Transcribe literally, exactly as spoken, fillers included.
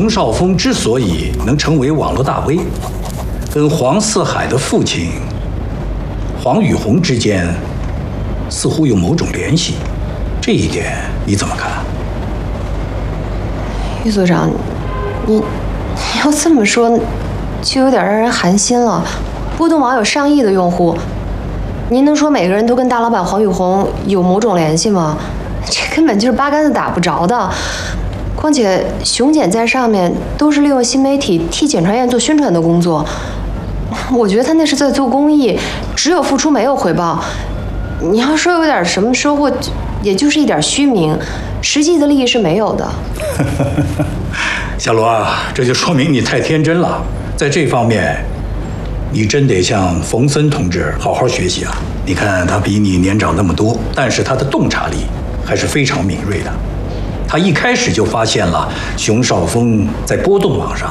熊绍峰之所以能成为网络大 V， 跟黄四海的父亲黄宇红之间似乎有某种联系，这一点你怎么看？ 于组长，你你要这么说，就有点让人寒心了。波动网有上亿的用户，您能说每个人都跟大老板黄宇红有某种联系吗？这根本就是八竿子打不着的。况且熊检在上面都是利用新媒体替检察院做宣传的工作，我觉得他那是在做公益，只有付出没有回报。你要说有点什么收获，也就是一点虚名，实际的利益是没有的。 小罗啊，这就说明你太天真了，在这方面，你真得向冯森同志好好学习啊！你看他比你年长那么多，但是他的洞察力还是非常敏锐的。他一开始就发现了熊绍峰在波动网上